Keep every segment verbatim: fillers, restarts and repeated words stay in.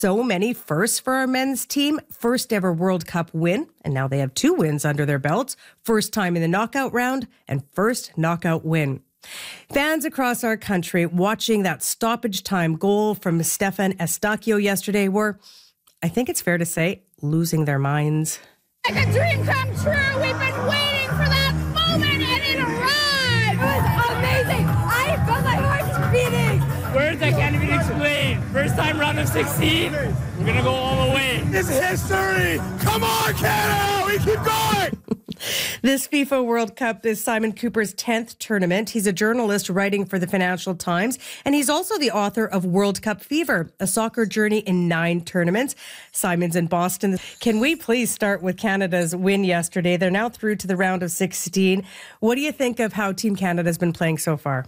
So many firsts for our men's team. First ever World Cup win, and now they have two wins under their belts. First time in the knockout round and first knockout win. Fans across our country watching that stoppage time goal from Stefan Eustaquio yesterday were, I think it's fair to say, losing their minds. Like a dream come true. We've been waiting for that moment and it arrived. It was amazing. I felt my heart beating. Words I can't even explain. First time round of sixteen. We're going to go all the way. It's history. Come on, Canada. We keep going. This FIFA World Cup is Simon Cooper's tenth tournament. He's a journalist writing for the Financial Times, and he's also the author of World Cup Fever, a soccer journey in nine tournaments. Simon's in Boston. Can we please start with Canada's win yesterday? They're now through to the round of sixteen. What do you think of how Team Canada's been playing so far?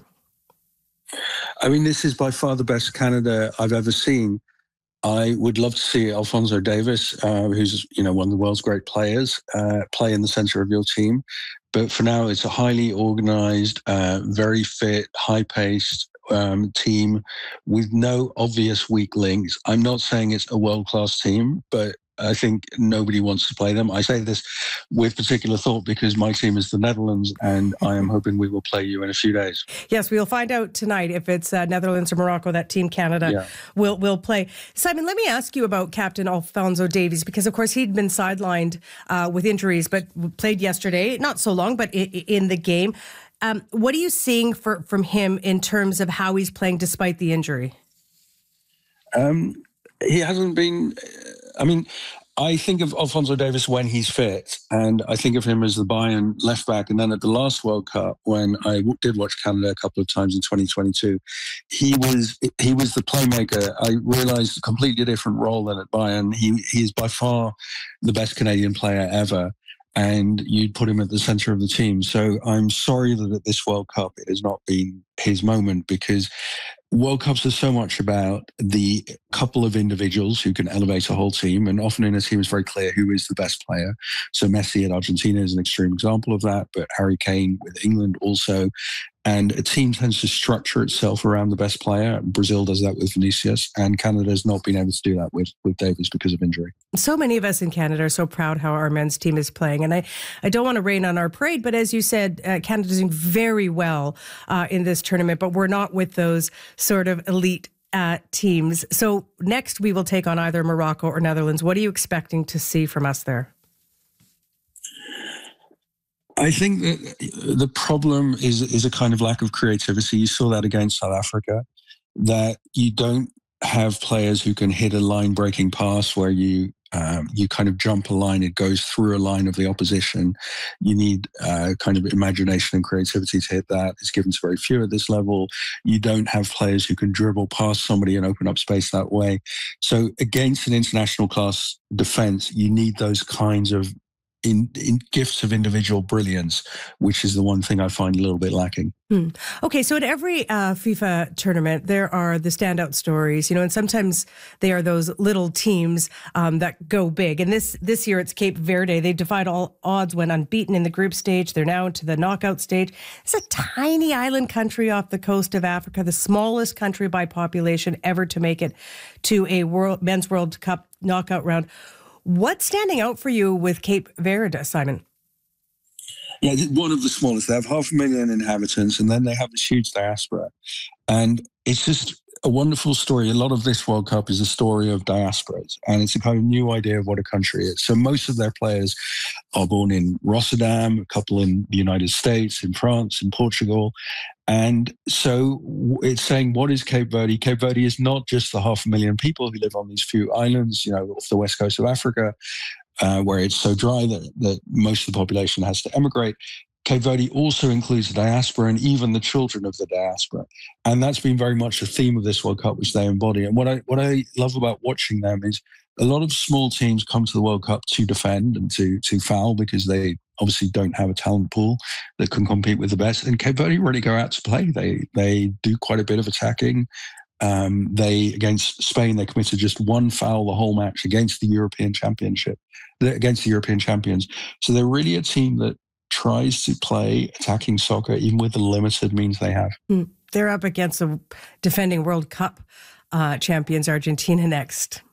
I mean, this is by far the best Canada I've ever seen. I would love to see Alphonso Davies, uh, who's you know one of the world's great players, uh, play in the centre of your team. But for now, it's a highly organised, uh, very fit, high-paced um, team with no obvious weak links. I'm not saying it's a world-class team, but I think nobody wants to play them. I say this with particular thought because my team is the Netherlands, and I am hoping we will play you in a few days. Yes, we'll find out tonight if it's uh, Netherlands or Morocco that Team Canada yeah. will will play. Simon, let me ask you about Captain Alphonso Davies, because of course he'd been sidelined uh, with injuries, but played yesterday, not so long, but in, in the game. Um, what are you seeing for, from him in terms of how he's playing despite the injury? Um, he hasn't been... I mean, I think of Alphonso Davies when he's fit, and I think of him as the Bayern left back. And then at the last World Cup, when I w- did watch Canada a couple of times in twenty twenty-two, he was he was the playmaker. I realised a completely different role than at Bayern. He he is by far the best Canadian player ever, and you'd put him at the centre of the team. So I'm sorry that at this World Cup it has not been his moment, because World Cups are so much about the couple of individuals who can elevate a whole team, and often in a team it's very clear who is the best player. So Messi at Argentina is an extreme example of that, but Harry Kane with England also. And a team tends to structure itself around the best player. Brazil does that with Vinicius, and Canada has not been able to do that with, with Davies because of injury. So many of us in Canada are so proud how our men's team is playing. And I, I don't want to rain on our parade, but as you said, uh, Canada's doing very well uh, in this tournament, but we're not with those sort of elite uh, teams. So next we will take on either Morocco or Netherlands. What are you expecting to see from us there? I think that the problem is is a kind of lack of creativity. You saw that against South Africa, that you don't have players who can hit a line-breaking pass where you um, you kind of jump a line, it goes through a line of the opposition. You need uh, kind of imagination and creativity to hit that. It's given to very few at this level. You don't have players who can dribble past somebody and open up space that way. So against an international class defense, you need those kinds of In, in gifts of individual brilliance, which is the one thing I find a little bit lacking. Hmm. Okay, so at every uh, FIFA tournament, there are the standout stories, you know, and sometimes they are those little teams um, that go big. And this this year it's Cape Verde. They defied all odds, went unbeaten in the group stage. They're now into the knockout stage. It's a tiny island country off the coast of Africa, the smallest country by population ever to make it to a world men's World Cup knockout round. What's standing out for you with Cape Verde, Simon? Yeah, one of the smallest. They have half a million inhabitants, and then they have this huge diaspora. And it's just a wonderful story. A lot of this World Cup is a story of diasporas, and it's a kind of new idea of what a country is. So most of their players are born in Rotterdam, a couple in the United States, in France, in Portugal. And so it's saying, what is Cape Verde? Cape Verde is not just the half a million people who live on these few islands, you know, off the west coast of Africa, uh, where it's so dry that, that most of the population has to emigrate. Cape Verde also includes the diaspora and even the children of the diaspora. And that's been very much the theme of this World Cup, which they embody. And what I what I love about watching them is a lot of small teams come to the World Cup to defend and to to foul, because they obviously don't have a talent pool that can compete with the best. And Cape Verde really go out to play. They they do quite a bit of attacking. Um, they against Spain, they committed just one foul the whole match against the European Championship, against the European champions. So they're really a team that tries to play attacking soccer, even with the limited means they have. Mm. They're up against the defending World Cup uh, champions, Argentina, next.